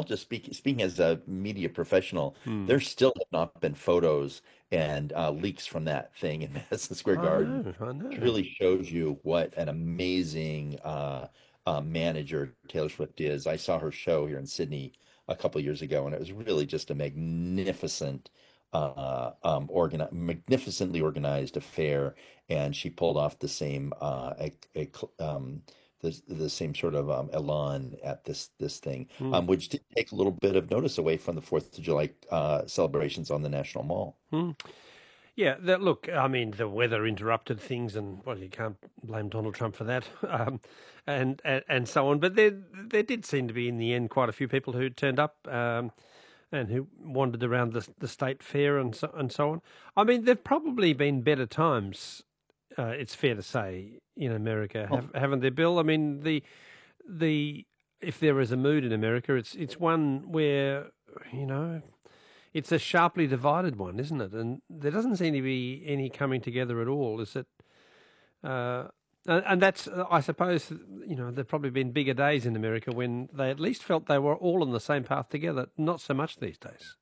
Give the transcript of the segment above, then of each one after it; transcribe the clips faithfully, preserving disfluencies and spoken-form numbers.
I'll just speak speaking as a media professional. Hmm. There still have not been photos and uh, leaks from that thing in Madison Square I Garden, know, I which know. really shows you what an amazing uh, uh, manager Taylor Swift is. I saw her show here in Sydney a couple years ago, and it was really just a magnificent, uh, um, organi magnificently organized affair. And she pulled off the same uh, a, a, um, the the same sort of um, elan at this this thing, Hmm. um, which did take a little bit of notice away from the Fourth of July uh, celebrations on the National Mall. Hmm. Yeah, that look, I mean, the weather interrupted things, and well, you can't blame Donald Trump for that, um, and, and and so on. But there there did seem to be, in the end, quite a few people who turned up um, and who wandered around the the state fair and so and so on. I mean, there've probably been better times. Uh, it's fair to say in America, Oh, have, haven't there, Bill? I mean, the the if there is a mood in America, it's it's one where you know it's a sharply divided one, isn't it? And there doesn't seem to be any coming together at all. Is it? Uh, and and that's, I suppose, you know, there've probably been bigger days in America when they at least felt they were all on the same path together. Not so much these days.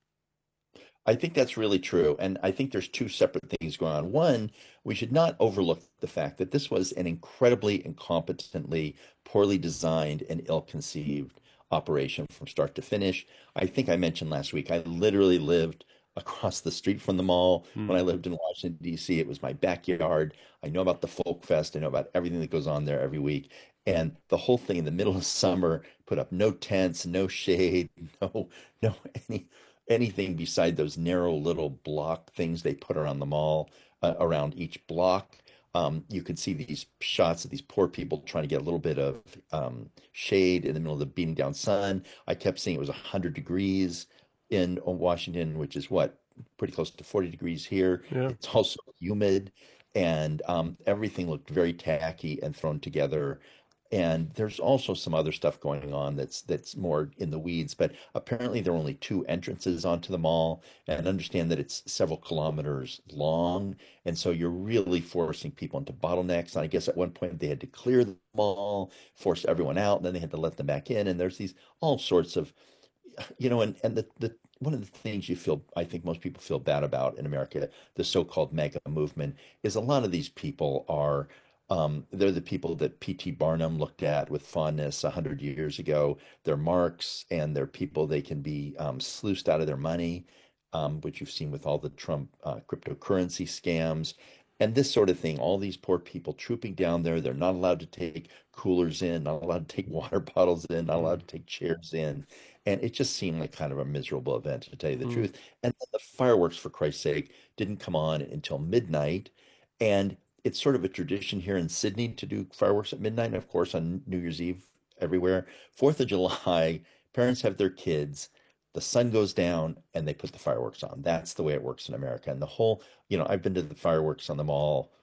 I think that's really true. And I think there's two separate things going on. One, we should not overlook the fact that this was an incredibly incompetently, poorly designed, and ill-conceived operation from start to finish. I think I mentioned last week, I literally lived across the street from the mall. When I Hmm. lived in Washington, D C, it was my backyard. I know about the Folk Fest. I know about everything that goes on there every week. And the whole thing in the middle of summer, put up no tents, no shade, no, no any anything beside those narrow little block things they put around the mall, uh, around each block. Um, you could see these shots of these poor people trying to get a little bit of um, shade in the middle of the beating down sun. I kept seeing it was one hundred degrees in uh, Washington, which is what, pretty close to forty degrees here. Yeah. It's also humid, and um, everything looked very tacky and thrown together. And there's also some other stuff going on that's that's more in the weeds, but apparently there are only two entrances onto the mall, and understand that it's several kilometers long, and so you're really forcing people into bottlenecks. And I guess at one point they had to clear the mall, force everyone out, and then they had to let them back in. And there's these all sorts of, you know, and and the the one of the things you feel, I think most people feel bad about in America, the so-called mega movement, is a lot of these people are, um, they're the people that P T. Barnum looked at with fondness a hundred years ago. They're marks, and they're people they can be um, sluiced out of their money, um, which you've seen with all the Trump uh, cryptocurrency scams. And this sort of thing, all these poor people trooping down there, they're not allowed to take coolers in, not allowed to take water bottles in, not allowed Hmm. to take chairs in. And it just seemed like kind of a miserable event, to tell you the Hmm. truth. And then the fireworks, for Christ's sake, didn't come on until midnight. And it's sort of a tradition here in Sydney to do fireworks at midnight, and of course on New Year's Eve everywhere. Fourth of July, parents have their kids. The sun goes down and they put the fireworks on. That's the way it works in America. And the whole, you know, I've been to the fireworks on the mall,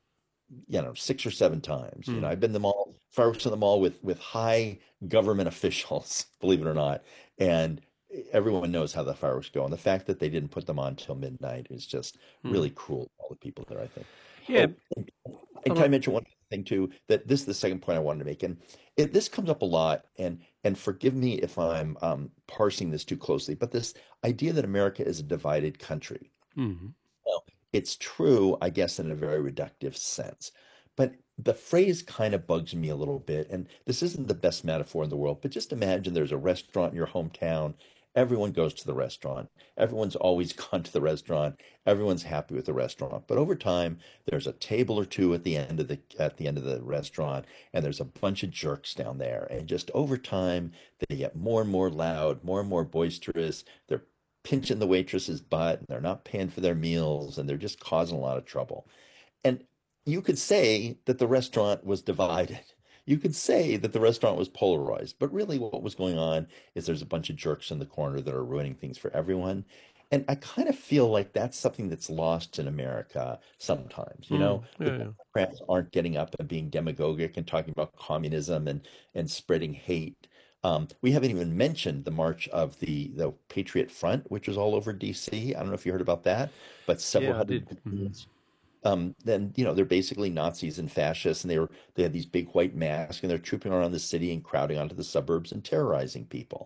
you know, six or seven times. You know, Hmm. I've been to the mall, fireworks on the mall with with high government officials, believe it or not, and everyone knows how the fireworks go. And the fact that they didn't put them on till midnight is just Hmm. really cruel to all the people there, I think. Yeah. Oh, and, and And can I look, mention one other thing too? That this is the second point I wanted to make, and it, this comes up a lot. And and forgive me if I'm um, parsing this too closely, but this idea that America is a divided country. hmm. Well, it's true, I guess, in a very reductive sense. But the phrase kind of bugs me a little bit. And this isn't the best metaphor in the world, but just imagine there's a restaurant in your hometown. Everyone goes to the restaurant. Everyone's always gone to the restaurant. Everyone's happy with the restaurant. But over time, there's a table or two at the end of the at the end of the restaurant, and there's a bunch of jerks down there. And just over time, they get more and more loud, more and more boisterous. They're pinching the waitress's butt, and they're not paying for their meals, and they're just causing a lot of trouble. And you could say that the restaurant was divided. You could say that the restaurant was polarized, but really what was going on is there's a bunch of jerks in the corner that are ruining things for everyone. And I kind of feel like that's something that's lost in America sometimes. You Hmm. know, the Yeah. Yeah. Democrats aren't getting up and being demagogic and talking about communism and and spreading hate. Um, we haven't even mentioned the march of the the Patriot Front, which was all over D C. I don't know if you heard about that, but several Yeah, I hundred did. Hmm. balloons, um, then you know they're basically Nazis and fascists, and they were they had these big white masks, and they're trooping around the city and crowding onto the suburbs and terrorizing people.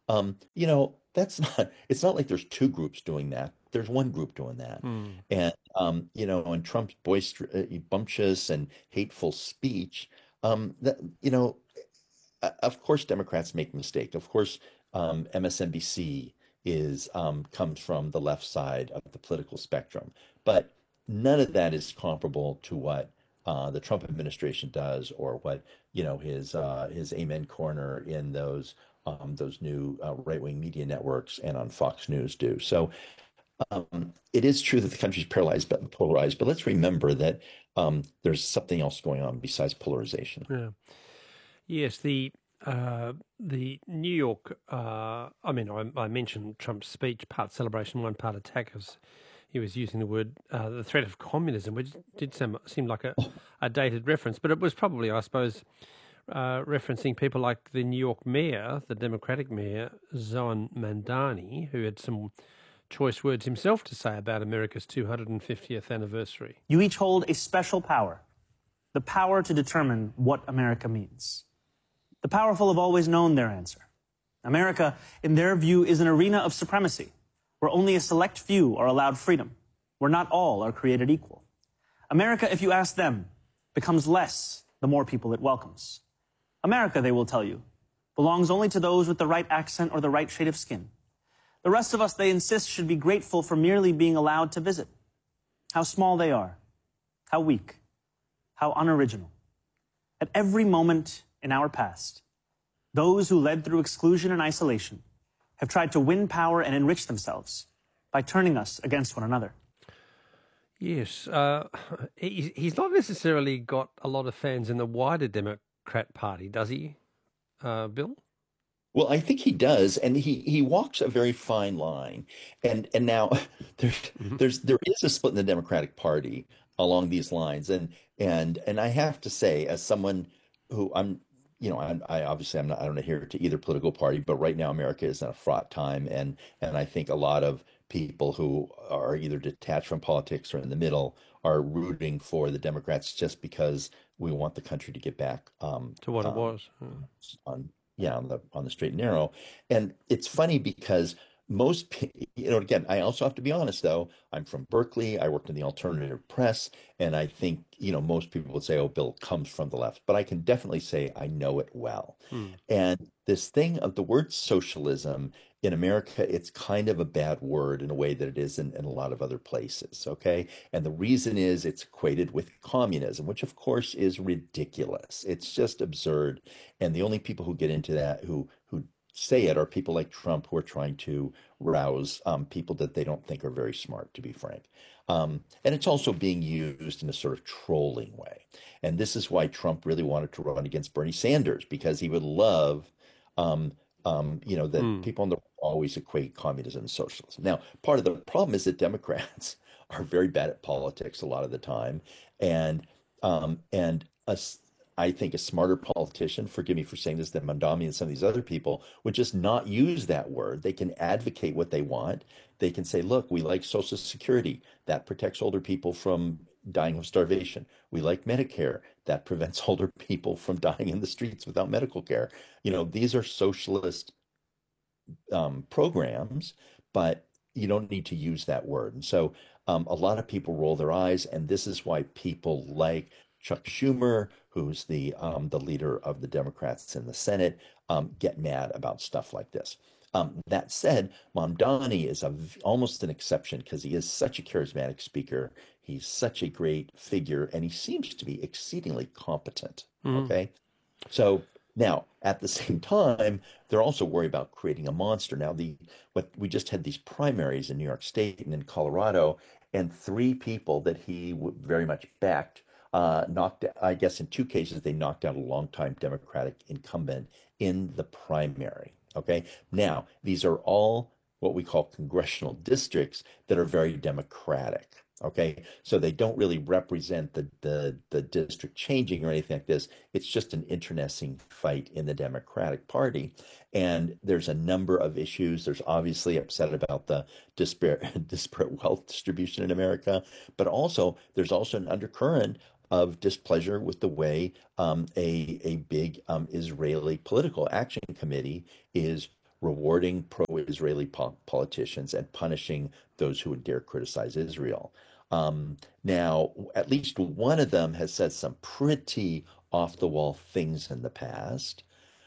Um, you know, that's not, it's not like there's two groups doing that. There's one group doing that. Mm. And, um, you know, and Trump's boisterous, bumptious and hateful speech, um, that, you know, uh, of course, Democrats make mistake. Of course, um, M S N B C is um, comes from the left side of the political spectrum, but none of that is comparable to what uh, the Trump administration does, or what you know his uh, his Amen corner in those um, those new uh, right-wing media networks and on Fox News do. So um, it is true that the country's paralyzed, but polarized. But let's remember that um, there's something else going on besides polarization. Yeah. Yes, the uh, the New York. Uh, I mean, I, I mentioned Trump's speech, part celebration, one part attack, as he was using the word uh, the threat of communism, which did seem, seem like a, a dated reference, but it was probably, I suppose, uh, referencing people like the New York mayor, the Democratic mayor, Zohran Mamdani, who had some choice words himself to say about America's two hundred fiftieth anniversary. You each hold a special power, the power to determine what America means. The powerful have always known their answer. America, in their view, is an arena of supremacy, where only a select few are allowed freedom, where not all are created equal. America, if you ask them, becomes less the more people it welcomes. America, they will tell you, belongs only to those with the right accent or the right shade of skin. The rest of us, they insist, should be grateful for merely being allowed to visit. How small they are, how weak, how unoriginal. At every moment in our past, those who led through exclusion and isolation have tried to win power and enrich themselves by turning us against one another. Yes, uh, he, he's not necessarily got a lot of fans in the wider Democrat Party, does he, uh, Bill? Well, I think he does, and he he walks a very fine line. And and now there's Mm-hmm. there's there is a split in the Democratic Party along these lines. And and and I have to say, as someone who I'm, you know, I'm, I obviously I'm not I don't adhere to either political party, but right now America is in a fraught time, and and I think a lot of people who are either detached from politics or in the middle are rooting for the Democrats just because we want the country to get back um, To what it um, was. Mm. on yeah on the on the straight and narrow. And it's funny because most pe- you know again, I also have to be honest, though. I'm from Berkeley. I worked in the alternative press, and I think you know most people would say, oh, Bill comes from the left, but I can definitely say I know it well. Mm. And this thing of the word socialism in America, it's kind of a bad word in a way that it is in, in a lot of other places. Okay. And the reason is it's equated with communism, which of course is ridiculous. It's just absurd. And the only people who get into that, who who say it, are people like Trump, who are trying to rouse um, people that they don't think are very smart, to be frank. Um, and it's also being used in a sort of trolling way. And this is why Trump really wanted to run against Bernie Sanders, because he would love, um, um, you know, that Mm. people on the always equate communism and socialism. Now, part of the problem is that Democrats are very bad at politics a lot of the time, and um, and us. I think a smarter politician, forgive me for saying this, than Mondami and some of these other people, would just not use that word. They can advocate what they want. They can say, look, we like Social Security. That protects older people from dying of starvation. We like Medicare. That prevents older people from dying in the streets without medical care. You know, these are socialist um, programs, but you don't need to use that word. And so um, a lot of people roll their eyes, and this is why people like Chuck Schumer, who's the um, the leader of the Democrats in the Senate, um, get mad about stuff like this. Um, that said, Mamdani is a, almost an exception because he is such a charismatic speaker. He's such a great figure, and he seems to be exceedingly competent. Mm. Okay, so now, at the same time, they're also worried about creating a monster. Now, the what we just had these primaries in New York State and in Colorado, and three people that he w- very much backed uh, knocked. I guess in two cases they knocked out a longtime Democratic incumbent in the primary. Okay, now these are all what we call congressional districts that are very Democratic. Okay, so they don't really represent the the the district changing or anything like this. It's just an internecine fight in the Democratic Party. And there's a number of issues. There's obviously upset about the disparate, disparate wealth distribution in America, but also there's also an undercurrent of displeasure with the way um, a, a big um, Israeli political action committee is rewarding pro-Israeli po politicians and punishing those who would dare criticize Israel. Um, now, at least one of them has said some pretty off-the-wall things in the past,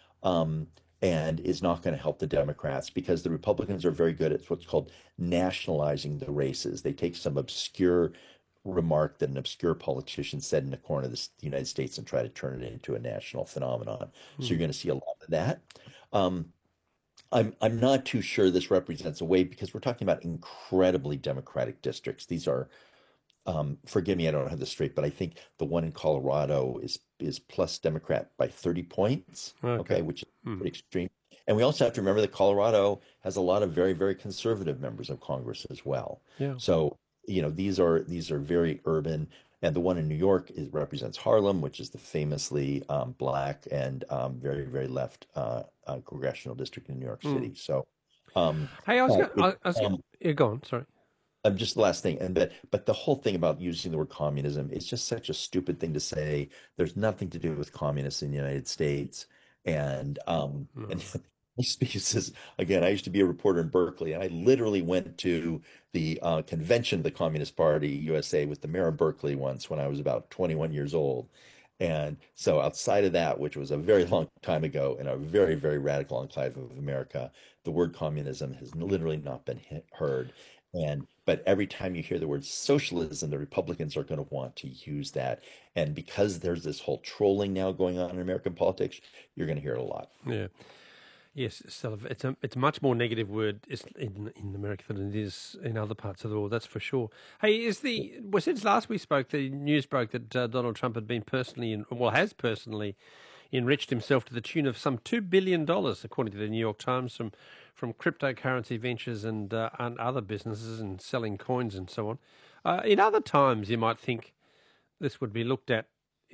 um, and is not going to help the Democrats because the Republicans are very good at what's called nationalizing the races. They take some obscure remark that an obscure politician said in a corner of the United States and try to turn it into a national phenomenon. So Hmm. you're going to see a lot of that. Um, I'm I'm not too sure this represents a way because we're talking about incredibly Democratic districts. These are um, forgive me, I don't have this straight, but I think the one in Colorado is is plus Democrat by thirty points, Okay. okay, which is Hmm. pretty extreme. And we also have to remember that Colorado has a lot of very, very conservative members of Congress as well. Yeah. So, you know, these are these are very urban. And the one in New York is represents Harlem, which is the famously um, black and um, very, very left uh, uh, congressional district in New York Hmm. City. So, um, Hey, I was uh, going. it, I, I was going. um, Yeah, go on. Sorry. um, just the last thing, and but but the whole thing about using the word communism is just such a stupid thing to say. There's nothing to do with communists in the United States, and um and No. he speaks this again. I used to be a reporter in Berkeley, and I literally went to the uh, convention of the Communist Party U S A with the mayor of Berkeley once when I was about twenty-one years old. And so outside of that, which was a very long time ago in a very, very radical enclave of America, the word communism has literally not been hit, heard. And but every time you hear the word socialism, the Republicans are going to want to use that. And because there's this whole trolling now going on in American politics, you're going to hear it a lot. Yeah. Yes, sort of. It's a it's a much more negative word is- in in America than it is in other parts of the world. That's for sure. Hey, is the well since last we spoke, the news broke that uh, Donald Trump had been personally and well has personally enriched himself to the tune of some two billion dollars, according to the New York Times, from from cryptocurrency ventures and uh, and other businesses and selling coins and so on. Uh, in other times, you might think this would be looked at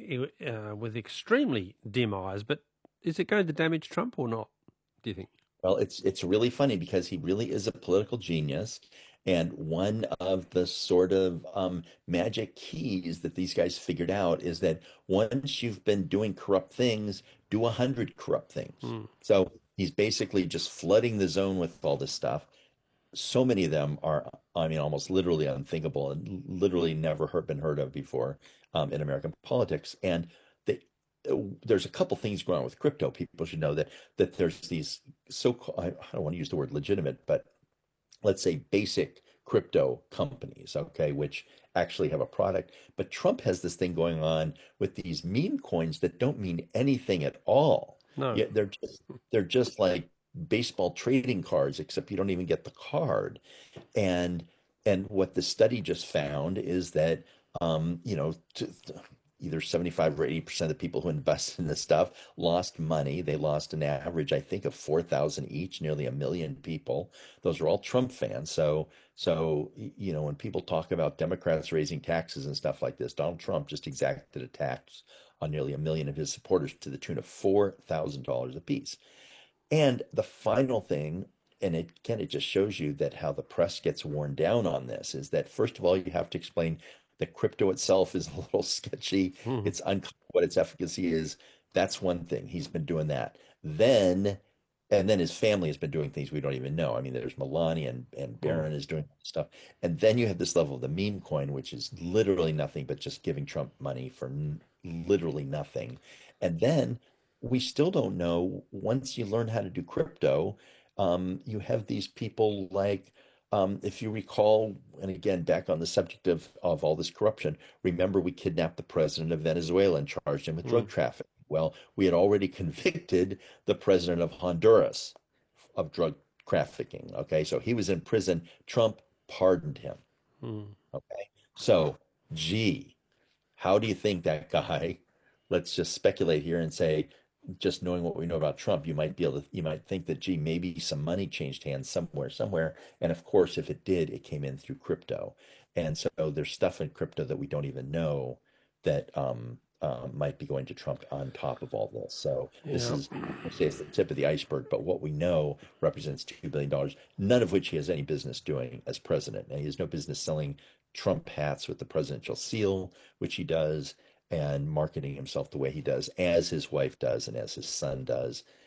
uh, with extremely dim eyes, but is it going to damage Trump or not? Do you think? Well, it's it's really funny because he really is a political genius. And one of the sort of um, magic keys that these guys figured out is that once you've been doing corrupt things, do a hundred corrupt things. Hmm. So he's basically just flooding the zone with all this stuff. So many of them are, I mean, almost literally unthinkable and literally never heard, been heard of before um, in American politics. And they, uh, there's a couple things going on with crypto. People should know that that there's these so-called, I don't want to use the word legitimate, but let's say basic crypto companies, okay, which actually have a product. But Trump has this thing going on with these meme coins that don't mean anything at all. No. Yeah, they're just they're just like baseball trading cards, except you don't even get the card. And and what the study just found is that um, you know, to, either seventy-five or eighty percent of the people who invest in this stuff lost money. They lost an average, I think, of four thousand each, nearly a million people. Those are all Trump fans. So, so, you know, when people talk about Democrats raising taxes and stuff like this, Donald Trump just exacted a tax on nearly a million of his supporters to the tune of four thousand dollars apiece. And the final thing, and it again, it just shows you that how the press gets worn down on this is that first of all, you have to explain that crypto itself is a little sketchy. Hmm. It's unclear what its efficacy is. That's one thing. He's been doing that. Then, and then his family has been doing things we don't even know. I mean, there's Melania and, and Hmm. Barron is doing stuff. And then you have this level of the meme coin, which is literally nothing but just giving Trump money for n- literally nothing. And then we still don't know once you learn how to do crypto, um, you have these people like, um, if you recall, and again, back on the subject of, of all this corruption, remember we kidnapped the president of Venezuela and charged him with Hmm. drug trafficking. Well, we had already convicted the president of Honduras of drug trafficking. Okay, so he was in prison. Trump pardoned him. Hmm. Okay, so gee, how do you think that guy, let's just speculate here and say, just knowing what we know about Trump, you might be able to, you might think that, gee, maybe some money changed hands somewhere, somewhere. And of course, if it did, it came in through crypto. And so there's stuff in crypto that we don't even know that um, uh, might be going to Trump on top of all this. So this Yeah. is, I say it's the tip of the iceberg, but what we know represents two billion dollars, none of which he has any business doing as president. And he has no business selling Trump hats with the presidential seal, which he does, and marketing himself the way he does, as his wife does, and as his son does.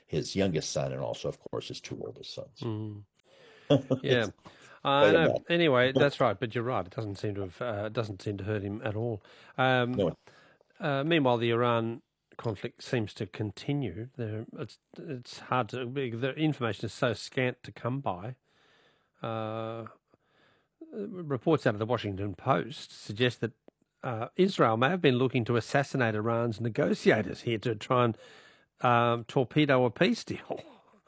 his youngest son and also, of course, his two oldest sons. Mm. Yeah. It's I quite a know. mess. Anyway, that's right. But you're right. It doesn't seem to have uh, it doesn't seem to hurt him at all. Um, No, uh, meanwhile, the Iran conflict seems to continue. There, it's it's hard to. The information is so scant to come by. Uh, reports out of the Washington Post suggest that uh, Israel may have been looking to assassinate Iran's negotiators here to try and um, torpedo a peace deal.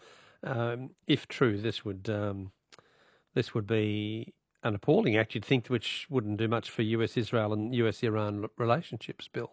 um, if true, this would um, this would be an appalling act, you'd think, which wouldn't do much for U S Israel and U S Iran relationships, Bill.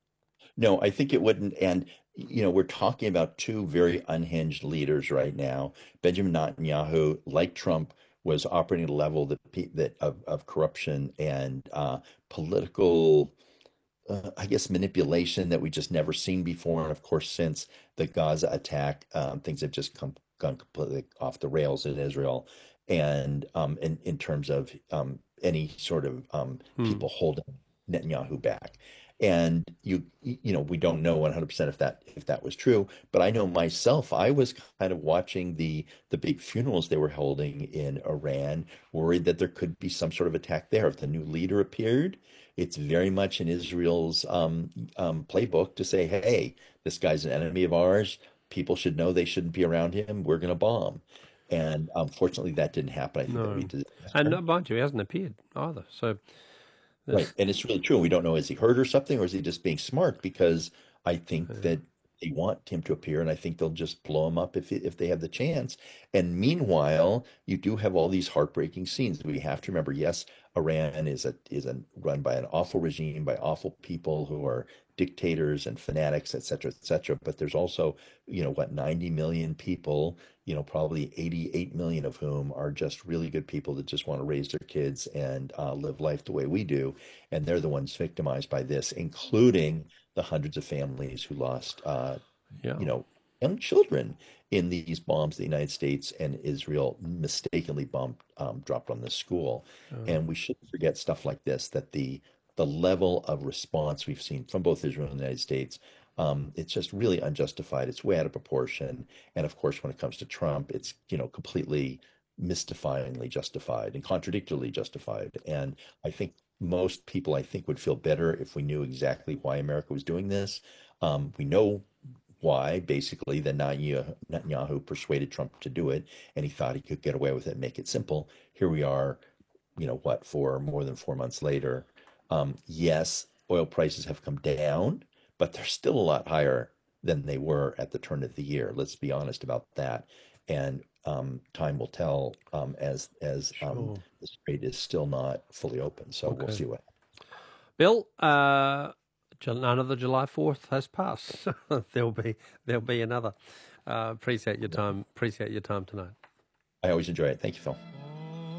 No, I think it wouldn't. And, you know, we're talking about two very unhinged leaders right now. Benjamin Netanyahu, like Trump, was operating at a level that, pe- that of, of corruption and uh, political, uh, I guess, manipulation that we just never seen before. And of course, since the Gaza attack, um, things have just come gone completely off the rails in Israel. And um, in, in terms of um, any sort of um, Hmm. people holding Netanyahu back. And you you know we don't know one hundred percent if that if that was true, but I know myself I was kind of watching the the big funerals they were holding in Iran, worried that there could be some sort of attack there if the new leader appeared. It's very much in Israel's um, um, playbook to say, hey, this guy's an enemy of ours. People should know they shouldn't be around him. We're going to bomb. And unfortunately, that didn't happen. I think that'd be No. a And disaster. uh, mind you, he hasn't appeared either. So Right. there's, And it's really true. We don't know, is he hurt or something, or is he just being smart? Because I think uh, that they want him to appear, and I think they'll just blow him up if if they have the chance. And meanwhile, you do have all these heartbreaking scenes. We have to remember, yes, Iran is a is a run by an awful regime, by awful people who are dictators and fanatics, et cetera, et cetera. But there's also, you know, what, ninety million people, you know, probably eighty-eight million of whom are just really good people that just want to raise their kids and uh, live life the way we do. And they're the ones victimized by this, including the hundreds of families who lost, uh, yeah. you know, young children in these bombs the United States and Israel mistakenly bombed, um, dropped on this school. Uh, And we shouldn't forget stuff like this, that the the level of response we've seen from both Israel and the United States, um, it's just really unjustified. It's way out of proportion. And of course, when it comes to Trump, it's, you know, completely mystifyingly justified and contradictorily justified. And I think most people, I think, would feel better if we knew exactly why America was doing this. Um, we know why, basically, that Netanyahu, Netanyahu persuaded Trump to do it, and he thought he could get away with it and make it simple. Here we are, you know, what, for more than four months later. Um, yes, oil prices have come down, but they're still a lot higher than they were at the turn of the year. Let's be honest about that. And um, time will tell um, as as um, sure. the strait is still not fully open. So we'll Okay. see what. Bill, uh, Ju- another July fourth has passed. there'll be there'll be another. Uh, appreciate your time. Appreciate your time tonight. I always enjoy it. Thank you, Phil.